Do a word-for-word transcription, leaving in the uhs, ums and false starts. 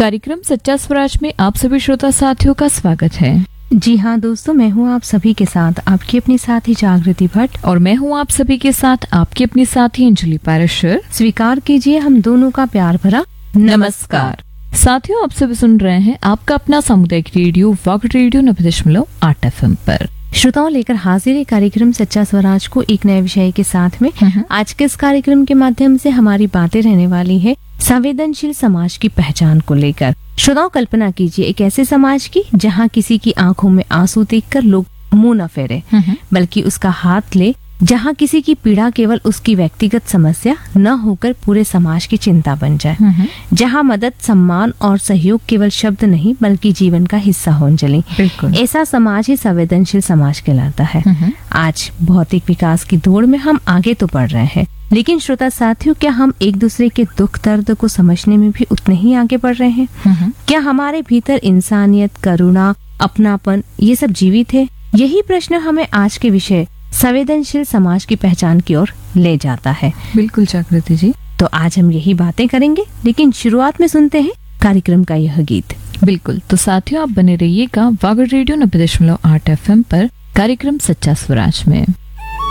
कार्यक्रम सच्चा स्वराज में आप सभी श्रोता साथियों का स्वागत है। जी हाँ दोस्तों, मैं हूँ आप सभी के साथ आपकी अपनी साथी जागृति भट्ट। और मैं हूँ आप सभी के साथ आपकी अपनी साथी अंजलि पाराशर। स्वीकार कीजिए हम दोनों का प्यार भरा नमस्कार। साथियों, आप सभी सुन रहे हैं आपका अपना सामुदायिक रेडियो वॉक रेडियो नब्बे दशमलव आठ एफ एम पर। श्रोताओं, लेकर हाजिर है कार्यक्रम सच्चा स्वराज को एक नए विषय के साथ में। आज के इस कार्यक्रम के माध्यम से हमारी बातें रहने वाली है संवेदनशील समाज की पहचान को लेकर। श्रोताओं, कल्पना कीजिए एक ऐसे समाज की जहां किसी की आंखों में आंसू देखकर लोग मुंह न फेरे, बल्कि उसका हाथ ले, जहां किसी की पीड़ा केवल उसकी व्यक्तिगत समस्या न होकर पूरे समाज की चिंता बन जाए, जहां मदद, सम्मान और सहयोग केवल शब्द नहीं बल्कि जीवन का हिस्सा हो। अंजलि, ऐसा समाज ही संवेदनशील समाज कहलाता है। आज भौतिक विकास की दौड़ में हम आगे तो बढ़ रहे हैं, लेकिन श्रोता साथियों, क्या हम एक दूसरे के दुख दर्द को समझने में भी उतने ही आगे बढ़ रहे हैं? क्या हमारे भीतर इंसानियत, करुणा, अपनापन ये सब जीवित है? यही प्रश्न हमें आज के विषय संवेदनशील समाज की पहचान की ओर ले जाता है। बिल्कुल जागृति जी, तो आज हम यही बातें करेंगे, लेकिन शुरुआत में सुनते हैं कार्यक्रम का यह गीत। बिल्कुल, तो साथियों आप बने रहिएगा वॉक रेडियो नब्बे दशमलव आठ एफ एम पर कार्यक्रम सच्चा स्वराज में।